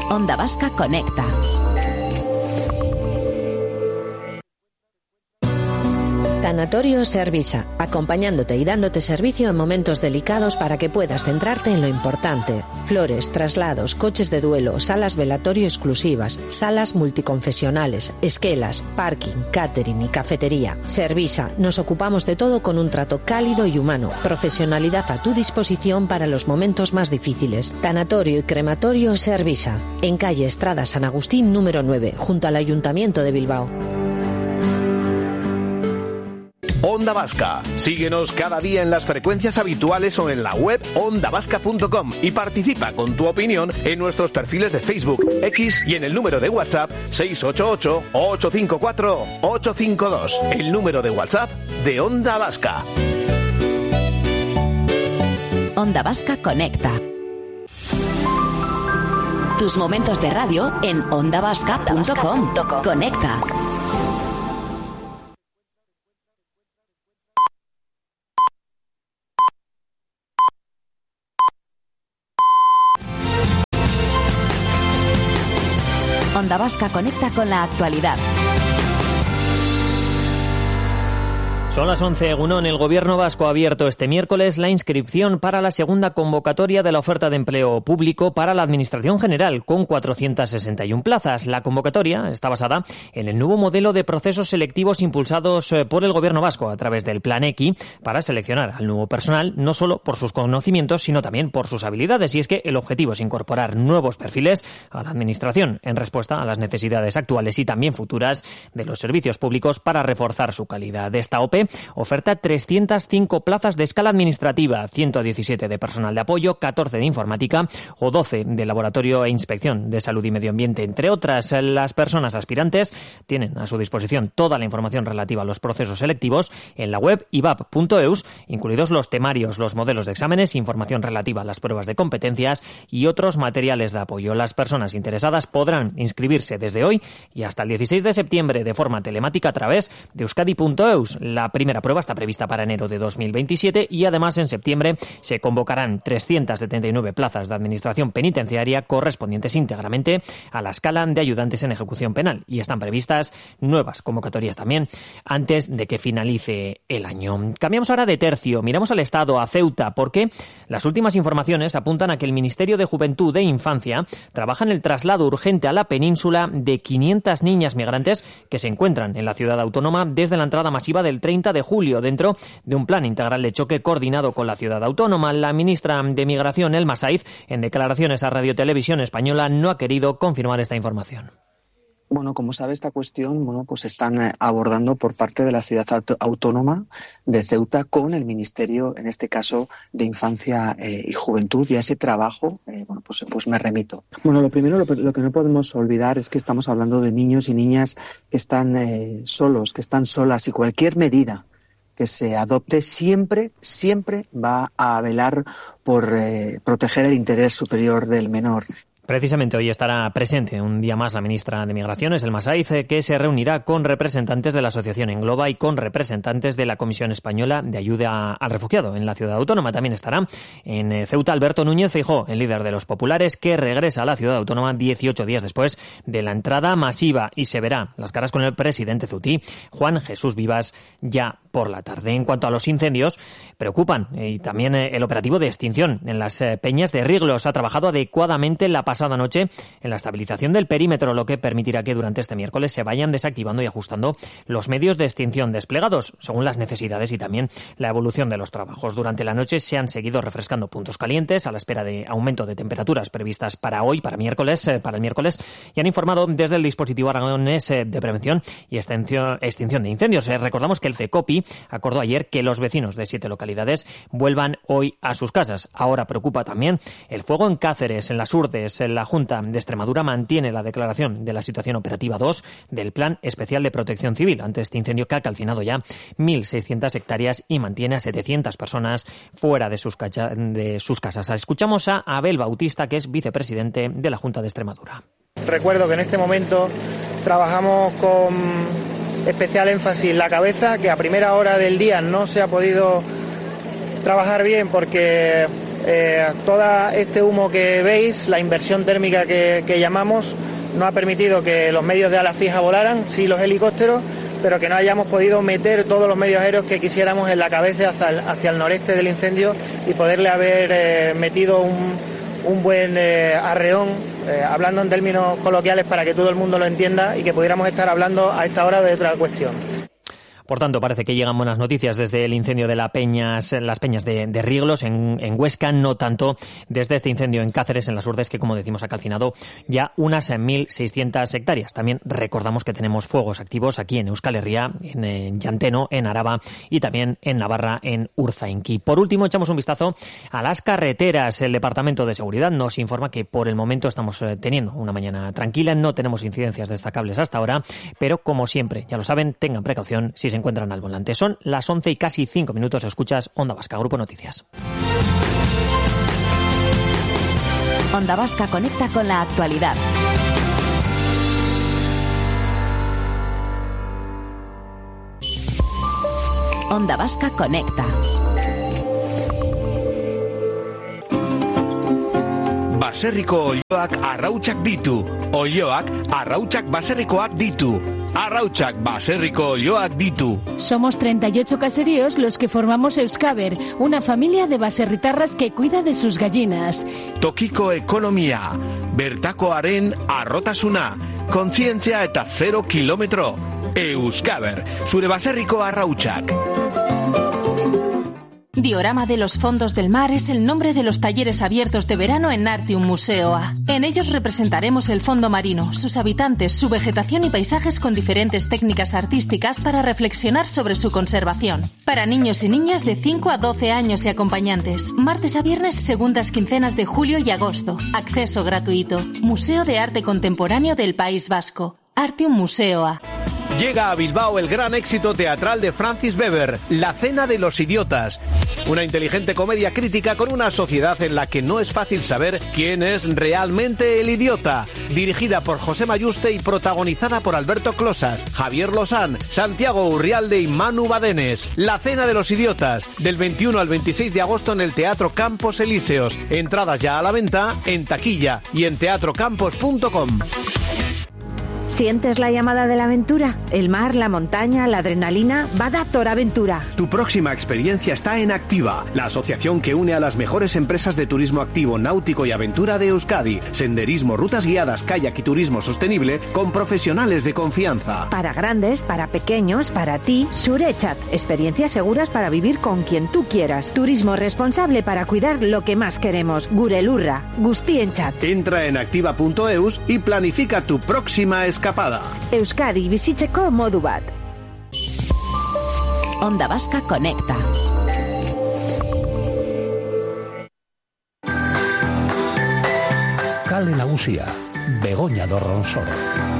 Onda Vasca Conecta. Tanatorio Servisa, acompañándote y dándote servicio en momentos delicados para que puedas centrarte en lo importante. Flores, traslados, coches de duelo, salas velatorio exclusivas, salas multiconfesionales, esquelas, parking, catering y cafetería. Servisa, nos ocupamos de todo con un trato cálido y humano. Profesionalidad a tu disposición para los momentos más difíciles. Tanatorio y crematorio Servisa, en calle Estrada San Agustín número 9, junto al Ayuntamiento de Bilbao. Onda Vasca. Síguenos cada día en las frecuencias habituales o en la web ondavasca.com y participa con tu opinión en nuestros perfiles de Facebook, X y en el número de WhatsApp 688-854-852. El número de WhatsApp de Onda Vasca. Onda Vasca Conecta. Tus momentos de radio en ondavasca.com. Conecta. Onda Vasca conecta con la actualidad. Son las 11, Egunon. El Gobierno vasco ha abierto este miércoles la inscripción para la segunda convocatoria de la oferta de empleo público para la Administración General, con 461 plazas. La convocatoria está basada en el nuevo modelo de procesos selectivos impulsados por el Gobierno vasco a través del Plan EQI para seleccionar al nuevo personal, no solo por sus conocimientos, sino también por sus habilidades. Y es que el objetivo es incorporar nuevos perfiles a la Administración en respuesta a las necesidades actuales y también futuras de los servicios públicos para reforzar su calidad. Esta OPE oferta 305 plazas de escala administrativa, 117 de personal de apoyo, 14 de informática o 12 de laboratorio e inspección de salud y medio ambiente. Entre otras, las personas aspirantes tienen a su disposición toda la información relativa a los procesos selectivos en la web ivap.eus, incluidos los temarios, los modelos de exámenes, información relativa a las pruebas de competencias y otros materiales de apoyo. Las personas interesadas podrán inscribirse desde hoy y hasta el 16 de septiembre de forma telemática a través de euskadi.eus. La primera prueba está prevista para enero de 2027 y además en septiembre se convocarán 379 plazas de administración penitenciaria correspondientes íntegramente a la escala de ayudantes en ejecución penal, y están previstas nuevas convocatorias también antes de que finalice el año. Cambiamos ahora de tercio, miramos al Estado, a Ceuta, porque las últimas informaciones apuntan a que el Ministerio de Juventud e Infancia trabaja en el traslado urgente a la península de 500 niñas migrantes que se encuentran en la ciudad autónoma desde la entrada masiva del 30 de julio, dentro de un plan integral de choque coordinado con la ciudad autónoma. La ministra de Migración, Elma Saiz, en declaraciones a Radio Televisión Española, no ha querido confirmar esta información. Bueno, como sabe, esta cuestión, pues están abordando por parte de la ciudad autónoma de Ceuta con el Ministerio, en este caso, de Infancia y Juventud, y a ese trabajo, pues me remito. Bueno, lo primero, lo que no podemos olvidar es que estamos hablando de niños y niñas que están solos, que están solas, y cualquier medida que se adopte siempre va a velar por proteger el interés superior del menor. Precisamente hoy estará presente un día más la ministra de Migraciones, Elma Saiz, que se reunirá con representantes de la asociación Engloba y con representantes de la Comisión Española de Ayuda al Refugiado en la ciudad autónoma. También estará en Ceuta Alberto Núñez Feijóo, el líder de los populares, que regresa a la ciudad autónoma 18 días después de la entrada masiva, y se verá las caras con el presidente ceutí, Juan Jesús Vivas, ya por la tarde. En cuanto a los incendios, preocupan y también el operativo de extinción en las peñas de Riglos ha trabajado adecuadamente la pasada noche en la estabilización del perímetro, lo que permitirá que durante este miércoles se vayan desactivando y ajustando los medios de extinción desplegados según las necesidades y también la evolución de los trabajos. Durante la noche se han seguido refrescando puntos calientes a la espera de aumento de temperaturas previstas para hoy, para el miércoles, y han informado desde el dispositivo aragonés de prevención y extinción de incendios. Recordamos que el CECOPI acordó ayer que los vecinos de 7 localidades vuelvan hoy a sus casas. Ahora preocupa también el fuego en Cáceres, en las Urdes. La Junta de Extremadura mantiene la declaración de la situación operativa 2 del Plan Especial de Protección Civil ante este incendio que ha calcinado ya 1.600 hectáreas y mantiene a 700 personas fuera de sus casas. Escuchamos a Abel Bautista, que es vicepresidente de la Junta de Extremadura. Recuerdo que en este momento trabajamos con especial énfasis la cabeza, que a primera hora del día no se ha podido trabajar bien porque Todo este humo que veis, la inversión térmica que llamamos, no ha permitido que los medios de ala fija volaran, sí los helicópteros, pero que no hayamos podido meter todos los medios aéreos que quisiéramos en la cabeza hacia el noreste del incendio y poderle haber metido un buen arreón, hablando en términos coloquiales para que todo el mundo lo entienda y que pudiéramos estar hablando a esta hora de otra cuestión. Por tanto, parece que llegan buenas noticias desde el incendio de las peñas de Rieglos, en Huesca, no tanto desde este incendio en Cáceres, en las Urdes, que, como decimos, ha calcinado ya unas 1.600 hectáreas. También recordamos que tenemos fuegos activos aquí en Euskal Herria, en Llanteno, en Araba y también en Navarra, en Urzainqui. Por último, echamos un vistazo a las carreteras. El Departamento de Seguridad nos informa que por el momento estamos teniendo una mañana tranquila, no tenemos incidencias destacables hasta ahora, pero como siempre, ya lo saben, tengan precaución si se encuentran al volante. Son las 11 y casi 5 minutos. Escuchas Onda Vasca, Grupo Noticias. Onda Vasca conecta con la actualidad. Onda Vasca conecta. Baserriko olioak arrautsak ditu. Olioak arrautsak baserrikoak ditu. Arrautsak baserriko olioak ditu. Somos 38 caseríos los que formamos Euskaber, una familia de baserritarras que cuida de sus gallinas. Tokiko ekonomia, bertakoaren arrotasuna, kontzientzia eta 0 kilometro. Euskaber, zure baserriko arrautsak. Diorama de los fondos del mar es el nombre de los talleres abiertos de verano en Artium Museoa. En ellos representaremos el fondo marino, sus habitantes, su vegetación y paisajes con diferentes técnicas artísticas para reflexionar sobre su conservación. Para niños y niñas de 5 a 12 años y acompañantes. Martes a viernes, segundas quincenas de julio y agosto. Acceso gratuito. Museo de Arte Contemporáneo del País Vasco. Artium Museoa. Llega a Bilbao el gran éxito teatral de Francis Weber, La Cena de los Idiotas. Una inteligente comedia crítica con una sociedad en la que no es fácil saber quién es realmente el idiota. Dirigida por José Mayuste y protagonizada por Alberto Closas, Javier Lozán, Santiago Urrialde y Manu Badenes. La Cena de los Idiotas, del 21 al 26 de agosto en el Teatro Campos Elíseos. Entradas ya a la venta en taquilla y en teatrocampos.com. ¿Sientes la llamada de la aventura? El mar, la montaña, la adrenalina. Bada Aventura. Tu próxima experiencia está en Activa, la asociación que une a las mejores empresas de turismo activo, náutico y aventura de Euskadi. Senderismo, rutas guiadas, kayak y turismo sostenible con profesionales de confianza. Para grandes, para pequeños, para ti, Surechat. Experiencias seguras para vivir con quien tú quieras. Turismo responsable para cuidar lo que más queremos. Gurelurra, Guztienchat. Entra en activa.eus y planifica tu próxima escapada. Euskadi bizitzeko modu bat. Onda Vasca conecta. Kale Nagusia, Begoña Dorronsoro.